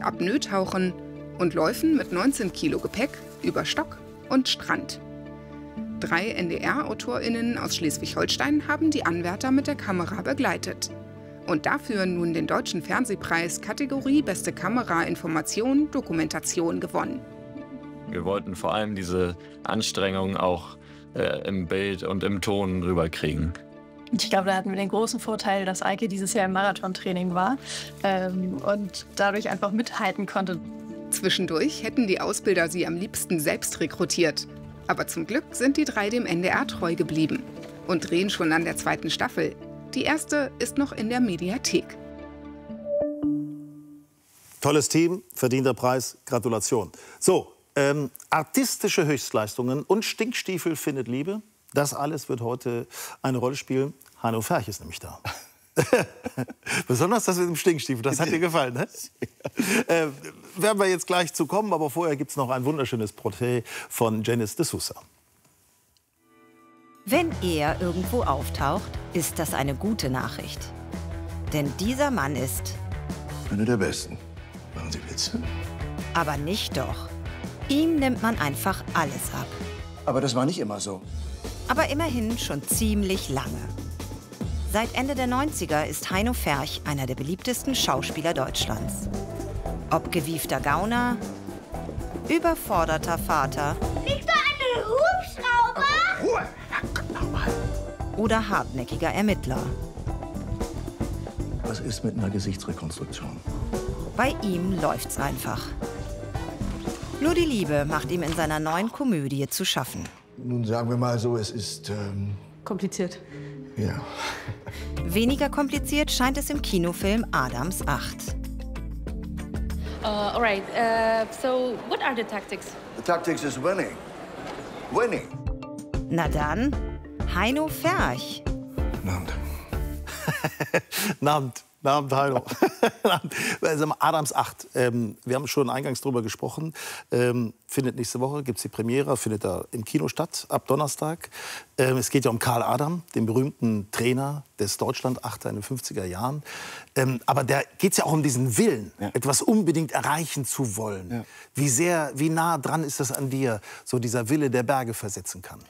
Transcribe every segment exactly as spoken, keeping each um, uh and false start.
mit Apnoe tauchen und Läufen mit neunzehn Kilo Gepäck über Stock und Strand. Drei N D R-AutorInnen aus Schleswig-Holstein haben die Anwärter mit der Kamera begleitet. Und dafür nun den Deutschen Fernsehpreis Kategorie Beste Kamera, Information, Dokumentation gewonnen. Wir wollten vor allem diese Anstrengung auch äh, im Bild und im Ton rüberkriegen. Ich glaube, da hatten wir den großen Vorteil, dass Eike dieses Jahr im Marathontraining war ähm, und dadurch einfach mithalten konnte. Zwischendurch hätten die Ausbilder sie am liebsten selbst rekrutiert. Aber zum Glück sind die drei dem N D R treu geblieben und drehen schon an der zweiten Staffel. Die erste ist noch in der Mediathek. Tolles Team, verdienter Preis, Gratulation. So, ähm, artistische Höchstleistungen und Stinkstiefel findet Liebe. Das alles wird heute eine Rolle spielen. Heino Ferch ist nämlich da. Besonders das mit dem Stinkstiefel, das hat dir gefallen, ne? äh, werden wir jetzt gleich zu kommen, aber vorher gibt es noch ein wunderschönes Porträt von Janis de Sousa. Wenn er irgendwo auftaucht, ist das eine gute Nachricht. Denn dieser Mann ist... Einer der Besten. Machen Sie Witze? Aber nicht doch. Ihm nimmt man einfach alles ab. Aber das war nicht immer so. Aber immerhin schon ziemlich lange. Seit Ende der neunziger ist Heino Ferch einer der beliebtesten Schauspieler Deutschlands. Ob gewiefter Gauner, überforderter Vater... Fliegt da ein Hubschrauber? Ruhe! Oder hartnäckiger Ermittler. Was ist mit einer Gesichtsrekonstruktion? Bei ihm läuft's einfach. Nur die Liebe macht ihm in seiner neuen Komödie zu schaffen. Nun sagen wir mal so, es ist... Ähm, Kompliziert. ja. Weniger kompliziert scheint es im Kinofilm Adams acht. Uh, all right. Uh, so, what are the tactics? The tactics is winning. Winning. Na dann, Heino Ferch. Abend. Abend. Abend, Heino. Also, Adams acht. Ähm, wir haben schon eingangs drüber gesprochen. Ähm, findet nächste Woche, gibt es die Premiere, findet da im Kino statt, ab Donnerstag. Ähm, es geht ja um Karl Adam, den berühmten Trainer des Deutschland-Achter in den fünfziger Jahren. Ähm, aber da geht es ja auch um diesen Willen, ja. etwas unbedingt erreichen zu wollen. Ja. Wie sehr, wie nah dran ist das an dir, so dieser Wille, der Berge versetzen kann?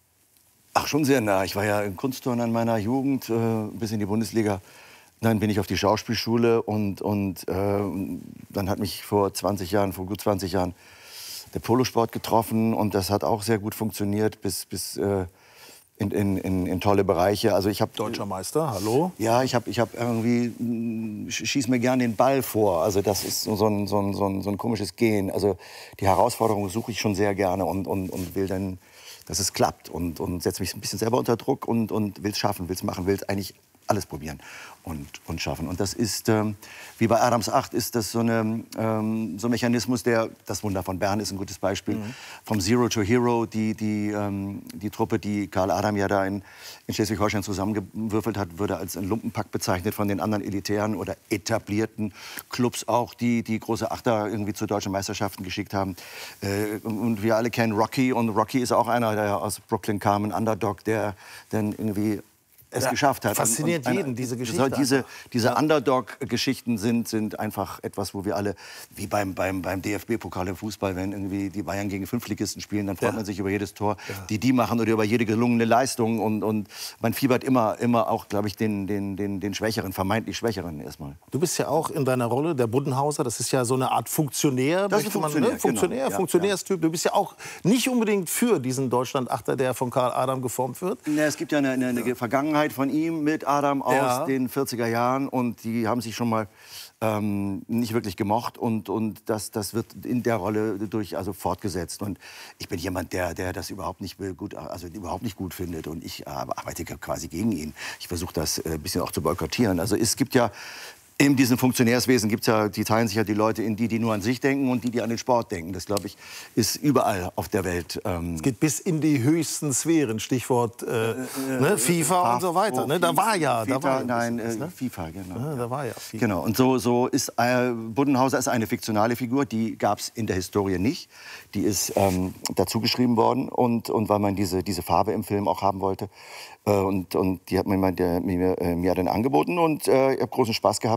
Ach, schon sehr nah. Ich war ja in Kunstturnen in meiner Jugend, äh, bis in die Bundesliga. Dann bin ich auf die Schauspielschule und, und äh, dann hat mich vor zwanzig Jahren, vor gut zwanzig Jahren, der Polosport getroffen und das hat auch sehr gut funktioniert bis, bis äh, in, in, in, in tolle Bereiche. Also ich hab, Deutscher Meister, hallo? Ja, ich habe ich hab irgendwie, schieß mir gern den Ball vor. Also das ist so ein, so ein, so ein, so ein komisches Gehen. Also die Herausforderung suche ich schon sehr gerne und, und, und will dann, dass es klappt und, und setze mich ein bisschen selber unter Druck und, und will es schaffen, will es machen, will es eigentlich alles probieren und, und schaffen. Und das ist, ähm, wie bei Adams acht, ist das so, eine, ähm, so ein Mechanismus, der, das Wunder von Bern ist ein gutes Beispiel, mhm. vom Zero to Hero, die, die, ähm, die Truppe, die Karl Adam ja da in, in Schleswig-Holstein zusammengewürfelt hat, würde als ein Lumpenpack bezeichnet von den anderen elitären oder etablierten Clubs auch, die die große Achter irgendwie zu deutschen Meisterschaften geschickt haben. Äh, und wir alle kennen Rocky und Rocky ist auch einer, der aus Brooklyn kam, ein Underdog, der dann irgendwie es ja, geschafft hat. Fasziniert und, und jeden, eine, diese Geschichte. Diese, diese ja. Underdog-Geschichten sind, sind einfach etwas, wo wir alle, wie beim, beim, beim D F B-Pokal im Fußball, wenn irgendwie die Bayern gegen Fünftligisten spielen, dann freut ja. man sich über jedes Tor, ja. die die machen oder über jede gelungene Leistung. Und, und man fiebert immer, immer auch, glaube ich, den, den, den, den Schwächeren, vermeintlich Schwächeren erstmal. Du bist ja auch in deiner Rolle der Buddenhauser, das ist ja so eine Art Funktionär. Das ist Funktionär, man, ne? Funktionär, genau. Funktionärstyp. Du bist ja auch nicht unbedingt für diesen Deutschland-Achter, der von Karl Adam geformt wird. Ja, es gibt ja eine, eine, eine Vergangenheit von ihm mit Adam aus ja. den vierziger Jahren und die haben sich schon mal ähm, nicht wirklich gemocht und, und das, das wird in der Rolle durch also fortgesetzt und ich bin jemand, der, der das überhaupt nicht gut, also überhaupt nicht gut findet und ich äh, arbeite quasi gegen ihn. Ich versuche das ein äh, bisschen auch zu boykottieren. Also es gibt ja in diesem Funktionärswesen gibt's ja, die teilen sich ja die Leute in die, die nur an sich denken und die, die an den Sport denken. Das, glaube ich, ist überall auf der Welt. Ähm es geht bis in die höchsten Sphären, Stichwort äh, äh, ne? FIFA äh, und so weiter. Ne? Da war ja, FIFA, da war nein, bisschen, äh, ne? FIFA, genau. Ja, da war ja FIFA. Genau. Und so, so ist äh, Buddenhauser ist eine fiktionale Figur, die gab es in der Historie nicht. Die ist ähm, dazu geschrieben worden und, und weil man diese, diese Farbe im Film auch haben wollte. Äh, und, und die hat mir, der, mir, äh, mir dann angeboten und äh, ich habe großen Spaß gehabt.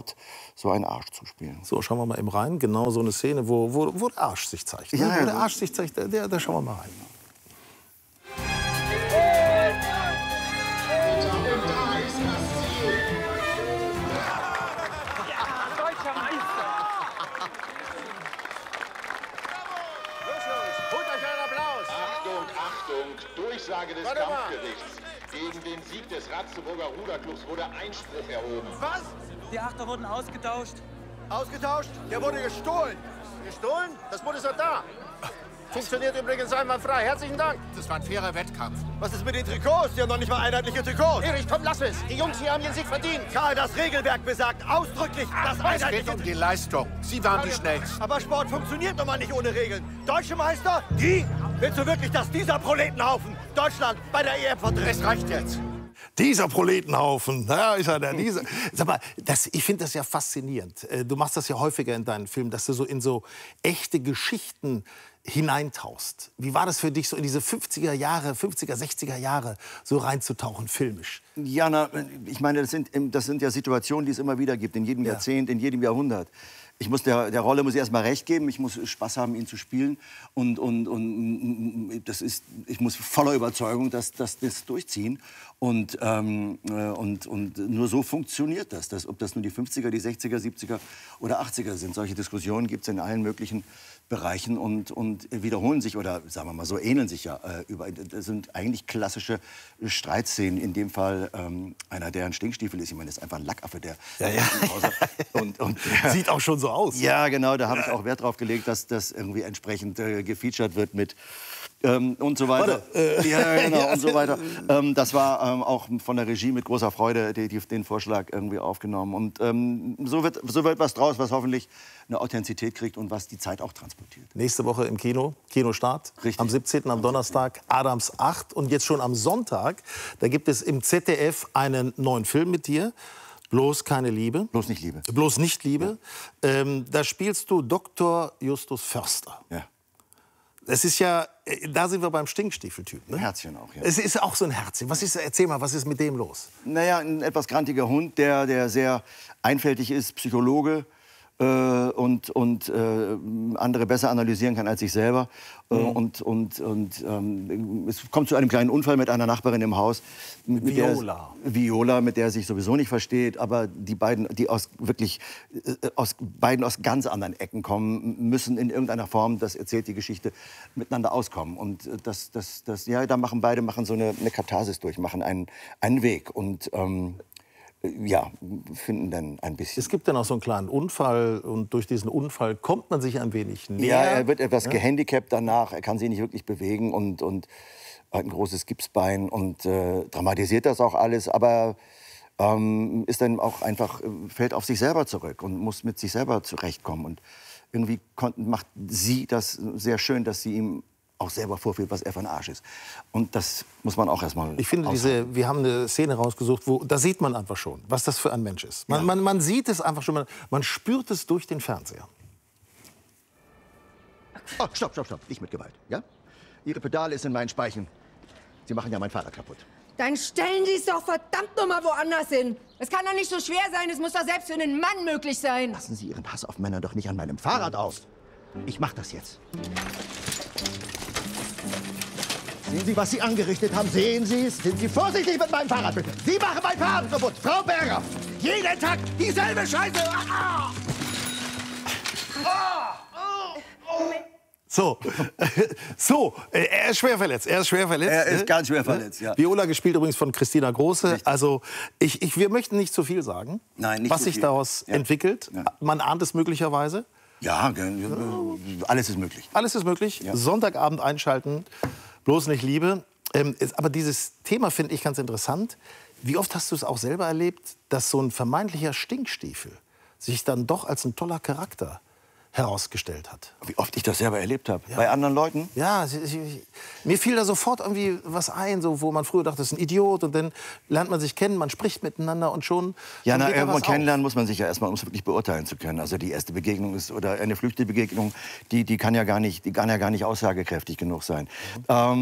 hat, so einen Arsch zu spielen. So, schauen wir mal eben rein. Genau so eine Szene, wo, wo, wo der Arsch sich zeigt. Ne? Ja, ja, wo der Arsch sich zeigt, da, da schauen wir mal rein. Durchsage des Kampfgerichts. Gegen den Sieg des Ratzeburger Ruderclubs wurde Einspruch erhoben. Was? Die Achter wurden ausgetauscht. Ausgetauscht? Der wurde gestohlen. Gestohlen? Das Boot ist doch da. Funktioniert übrigens einwandfrei. Herzlichen Dank. Das war ein fairer Wettkampf. Was ist mit den Trikots? Die haben noch nicht mal einheitliche Trikots. Erich, komm, lass es. Die Jungs hier haben den Sieg verdient. Karl, das Regelwerk besagt ausdrücklich, dass einheitliche... Es geht um die Leistung. Sie waren die Schnellsten. Aber Sport funktioniert nun mal nicht ohne Regeln. Deutsche Meister? Die? Willst du wirklich, dass dieser Proletenhaufen Deutschland bei der E M vertritt? Es reicht jetzt. Dieser Proletenhaufen, ja, ist er der, dieser. Sag mal, das, ich finde das ja faszinierend. Du machst das ja häufiger in deinen Filmen, dass du so in so echte Geschichten hineintauchst. Wie war das für dich, so in diese fünfziger Jahre, fünfziger, sechziger Jahre so reinzutauchen, filmisch? Ja, na, ich meine, das sind, das sind ja Situationen, die es immer wieder gibt, in jedem Ja. Jahrzehnt, in jedem Jahrhundert. Ich muss der, der Rolle muss ich erst mal recht geben, ich muss Spaß haben, ihn zu spielen. Und, und, und das ist, ich muss voller Überzeugung das, das, das durchziehen. Und, ähm, und, und nur so funktioniert das. das. Ob das nur die fünfziger, die sechziger, siebziger oder achtziger sind. Solche Diskussionen gibt es in allen möglichen Bereichen und, und wiederholen sich oder sagen wir mal so ähneln sich ja. Äh, über, das sind eigentlich klassische Streitszenen. In dem Fall ähm, einer, der ein Stinkstiefel ist. Ich meine, das ist einfach ein Lackaffe, der... Ja, ja. Und, und, Sieht auch schon so aus. Ja, genau, da habe ich auch Wert drauf gelegt, dass das irgendwie entsprechend äh, gefeatured wird mit ähm, und so weiter. Warte, äh, ja, genau, ja. und so weiter. Ähm, das war ähm, auch von der Regie mit großer Freude die, die, den Vorschlag irgendwie aufgenommen. Und ähm, so, wird, so wird was draus, was hoffentlich eine Authentizität kriegt und was die Zeit auch transportiert. Nächste Woche im Kino, Kinostart. Richtig. Am siebzehnten am Donnerstag, Adams acht. Und jetzt schon am Sonntag, da gibt es im Z D F einen neuen Film mit dir. Bloß keine Liebe. Bloß nicht Liebe. Bloß nicht Liebe. Ja. Ähm, da spielst du Doktor Justus Förster. Ja. Das ist ja, da sind wir beim Stinkstiefeltyp. Ne? Herzchen auch, ja. Es ist auch so ein Herzchen. Was ist, erzähl mal, was ist mit dem los? Naja, ein etwas grantiger Hund, der, der sehr einfältig ist, Psychologe. Äh, und, und äh, andere besser analysieren kann als ich selber. Äh, Mhm. Und, und, und ähm, es kommt zu einem kleinen Unfall mit einer Nachbarin im Haus. Mit Viola. Der, Viola, mit der er sich sowieso nicht versteht. Aber die beiden, die aus wirklich äh, aus beiden aus ganz anderen Ecken kommen, müssen in irgendeiner Form, das erzählt die Geschichte, miteinander auskommen. Und äh, das, das, das, ja, da machen beide machen so eine, eine Katharsis durch, machen einen, einen Weg. Und ähm, ja, finden dann ein bisschen. Es gibt dann auch so einen kleinen Unfall und durch diesen Unfall kommt man sich ein wenig näher. Ja, er wird etwas Ja? gehandicapt danach, er kann sich nicht wirklich bewegen und, und hat ein großes Gipsbein und äh, dramatisiert das auch alles, aber ähm, ist dann auch einfach, äh, fällt auf sich selber zurück und muss mit sich selber zurechtkommen. Und irgendwie kon- macht sie das sehr schön, dass sie ihm auch selber vorführt, was er für ein Arsch ist. Und das muss man auch erstmal Ich finde, diese, wir haben eine Szene rausgesucht, wo da sieht man einfach schon, was das für ein Mensch ist. Man, Ja. man, man sieht es einfach schon, man, man spürt es durch den Fernseher. Oh, stopp, stopp, stopp. Nicht mit Gewalt, ja? Ihre Pedale ist in meinen Speichen. Sie machen ja mein Fahrrad kaputt. Dann stellen Sie es doch verdammt noch mal woanders hin. Es kann doch nicht so schwer sein, es muss doch selbst für einen Mann möglich sein. Lassen Sie Ihren Hass auf Männer doch nicht an meinem Fahrrad aus. Ich mach das jetzt. Sehen Sie, was Sie angerichtet haben? Sehen Sie es? Sind Sie vorsichtig mit meinem Fahrrad, bitte. Sie machen mein Fahrrad kaputt. Frau Berger, jeden Tag dieselbe Scheiße. Ah! So, so, äh, er ist schwer verletzt. Er ist schwer verletzt. Er ist ne? ganz schwer verletzt, ja. Viola gespielt übrigens von Christina Große. Also ich, ich, wir möchten nicht zu viel sagen, Nein, nicht was zu sich viel. daraus Ja. entwickelt. Ja. Man ahnt es möglicherweise. Ja, ge- alles ist möglich. Alles ist möglich. Ja. Sonntagabend einschalten. Bloß nicht Liebe. Ähm, ist, aber dieses Thema finde ich ganz interessant. Wie oft hast du es auch selber erlebt, dass so ein vermeintlicher Stinkstiefel sich dann doch als ein toller Charakter herausgestellt hat. Wie oft ich das selber erlebt habe. Ja. Bei anderen Leuten? Ja, ich, ich, mir fiel da sofort irgendwie was ein, so, wo man früher dachte, das ist ein Idiot. Und dann lernt man sich kennen, man spricht miteinander und schon. Ja, na, geht da irgendwann was kennenlernen muss man sich ja erstmal, um es wirklich beurteilen zu können. Also die erste Begegnung ist, oder eine flüchtige Begegnung, die, die, kann ja gar nicht, die kann ja gar nicht aussagekräftig genug sein. Mhm.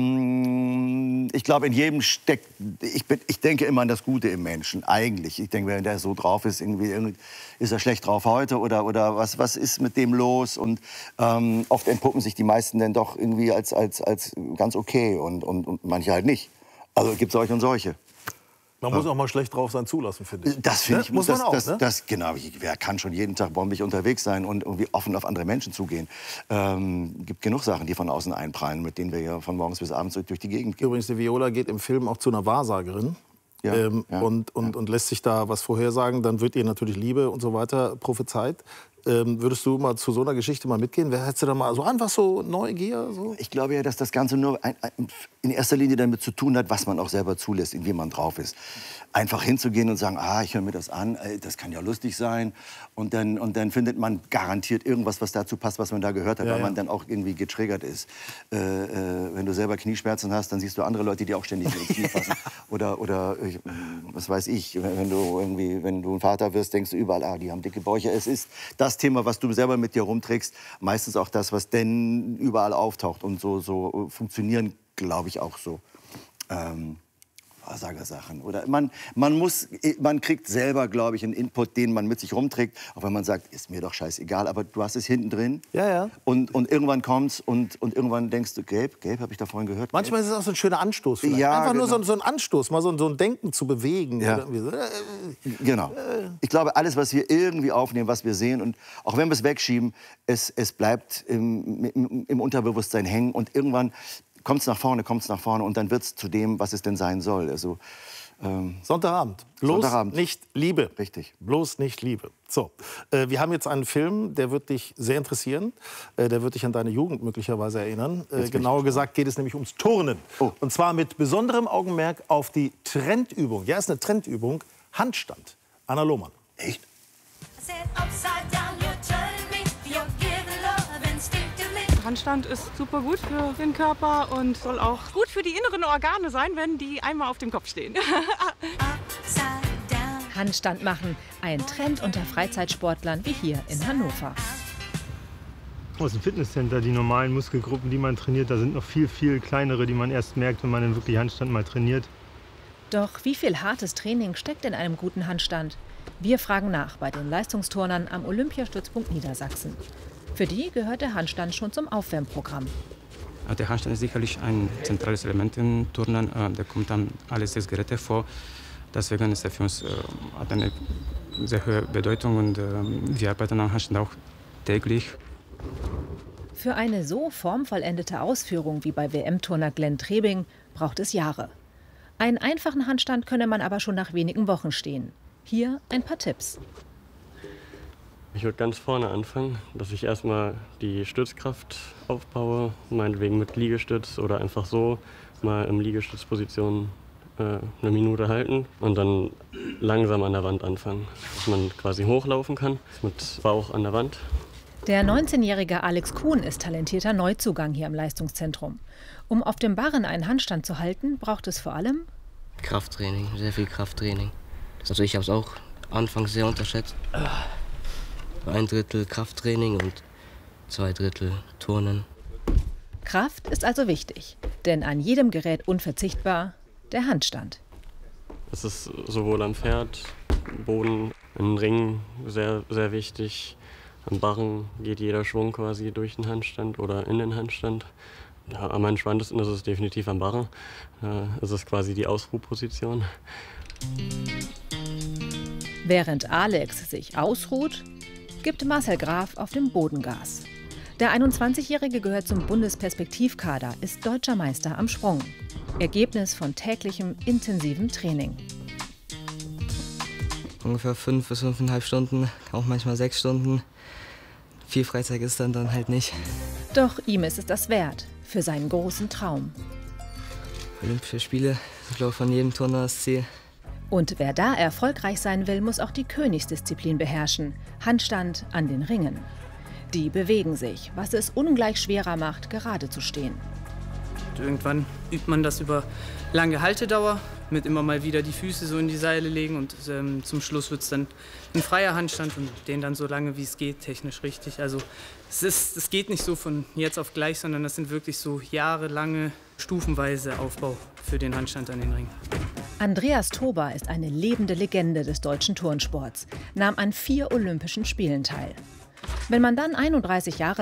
Ähm, ich glaube, in jedem steckt, ich, bin, ich denke immer an das Gute im Menschen, eigentlich. Ich denke, wenn der so drauf ist, irgendwie, ist er schlecht drauf heute oder, oder was, was ist mit dem los? Und ähm, oft entpuppen sich die meisten dann doch irgendwie als, als, als ganz okay und, und, und manche halt nicht. Also es gibt solche und solche. Man muss auch mal schlecht drauf sein zulassen, finde ich. Das finde ich, muss das, man auch, das, ne? das, genau, ich, wer kann schon jeden Tag bombig unterwegs sein und irgendwie offen auf andere Menschen zugehen. Ähm, gibt genug Sachen, die von außen einprallen, mit denen wir ja von morgens bis abends durch die Gegend gehen. Übrigens, die Viola geht im Film auch zu einer Wahrsagerin. Ja, ähm, ja, und, und, ja. und lässt sich da was vorhersagen, dann wird ihr natürlich Liebe und so weiter prophezeit. Ähm, würdest du mal zu so einer Geschichte mal mitgehen? Wer hättest du da mal so einfach so Neugier? So? Ich glaube ja, dass das Ganze nur ein, ein, in erster Linie damit zu tun hat, was man auch selber zulässt, in wie man drauf ist. Einfach hinzugehen und sagen, ah, ich höre mir das an, das kann ja lustig sein. Und dann, und dann findet man garantiert irgendwas, was dazu passt, was man da gehört hat, ja, weil ja. man dann auch irgendwie getriggert ist. Äh, äh, wenn du selber Knieschmerzen hast, dann siehst du andere Leute, die auch ständig ins Knie fassen. Oder, oder ich, was weiß ich, wenn du, irgendwie, wenn du ein Vater wirst, denkst du überall, ah, die haben dicke Bäuche. Es ist das Thema, was du selber mit dir rumträgst, meistens auch das, was denn überall auftaucht. Und so, so funktionieren, glaube ich, auch so ähm, Wahrsagersachen. Oder man, man, muss, man kriegt selber, glaube ich, einen Input, den man mit sich rumträgt. Auch wenn man sagt, ist mir doch scheißegal, aber du hast es hinten drin. Ja, ja. Und, und irgendwann kommt's und, und irgendwann denkst du, Gabe, Gabe, habe ich da vorhin gehört? Manchmal Gabe? ist es auch so ein schöner Anstoß. Vielleicht. Ja, Einfach genau. nur so, so ein Anstoß, mal so, so ein Denken zu bewegen. Ja. Oder genau. Ich glaube, alles, was wir irgendwie aufnehmen, was wir sehen, und auch wenn wir es wegschieben, es, es bleibt im, im, im Unterbewusstsein hängen. Und irgendwann kommt es nach vorne, kommt es nach vorne und dann wird es zu dem, was es denn sein soll. Also, ähm, Sonntagabend. Bloß Sonntagabend. nicht Liebe. Richtig. Bloß nicht Liebe. So, äh, wir haben jetzt einen Film, der wird dich sehr interessieren. Äh, der wird dich an deine Jugend möglicherweise erinnern. Äh, genauer gesagt geht es nämlich ums Turnen. Oh. Und zwar mit besonderem Augenmerk auf die Trendübung. Ja, ist eine Trendübung. Handstand. Anna Lohmann. Echt? Handstand ist super gut für den Körper und soll auch gut für die inneren Organe sein, wenn die einmal auf dem Kopf stehen. Handstand machen, ein Trend unter Freizeitsportlern wie hier in Hannover. Aus dem Fitnesscenter, die normalen Muskelgruppen, die man trainiert, da sind noch viel, viel kleinere, die man erst merkt, wenn man dann wirklich Handstand mal trainiert. Doch wie viel hartes Training steckt in einem guten Handstand? Wir fragen nach bei den Leistungsturnern am Olympiastützpunkt Niedersachsen. Für die gehört der Handstand schon zum Aufwärmprogramm. Der Handstand ist sicherlich ein zentrales Element im Turnen. Da kommt dann alle sechs Geräte vor. Deswegen ist er für uns hat eine sehr hohe Bedeutung und wir arbeiten am Handstand auch täglich. Für eine so formvollendete Ausführung wie bei W M-Turner Glenn Trebing braucht es Jahre. Einen einfachen Handstand könne man aber schon nach wenigen Wochen stehen. Hier ein paar Tipps. Ich würde ganz vorne anfangen, dass ich erstmal die Stützkraft aufbaue, meinetwegen mit Liegestütz oder einfach so mal in Liegestützposition äh, eine Minute halten und dann langsam an der Wand anfangen, dass man quasi hochlaufen kann mit Bauch an der Wand. Der neunzehnjährige Alex Kuhn ist talentierter Neuzugang hier im Leistungszentrum. Um auf dem Barren einen Handstand zu halten, braucht es vor allem Krafttraining, sehr viel Krafttraining. Also ich habe es auch anfangs sehr unterschätzt. Ein Drittel Krafttraining und zwei Drittel Turnen. Kraft ist also wichtig, denn an jedem Gerät unverzichtbar der Handstand. Es ist sowohl am Pferd, Boden, im Ring sehr, sehr wichtig. Am Barren geht jeder Schwung quasi durch den Handstand oder in den Handstand. Ja, am entspanntesten ist es definitiv am Barren. Es ist quasi die Ausruhposition. Während Alex sich ausruht, gibt Marcel Graf auf dem Boden Gas. Der einundzwanzigjährige gehört zum Bundesperspektivkader, ist deutscher Meister am Sprung. Ergebnis von täglichem intensiven Training. Ungefähr fünf bis fünfeinhalb Stunden, auch manchmal sechs Stunden. Viel Freizeit ist dann, dann halt nicht. Doch ihm ist es das wert, für seinen großen Traum. Olympische Spiele, ich glaube, von jedem Turner das Ziel. Und wer da erfolgreich sein will, muss auch die Königsdisziplin beherrschen. Handstand an den Ringen. Die bewegen sich, was es ungleich schwerer macht, gerade zu stehen. Irgendwann übt man das über lange Haltedauer, mit immer mal wieder die Füße so in die Seile legen und ähm, zum Schluss wird es dann ein freier Handstand und den dann so lange wie es geht, technisch richtig. Also es, ist, es geht nicht so von jetzt auf gleich, sondern das sind wirklich so jahrelange, stufenweise Aufbau für den Handstand an den Ring. Andreas Tober ist eine lebende Legende des deutschen Turnsports, nahm an vier Olympischen Spielen teil. Wenn man dann einunddreißig Jahre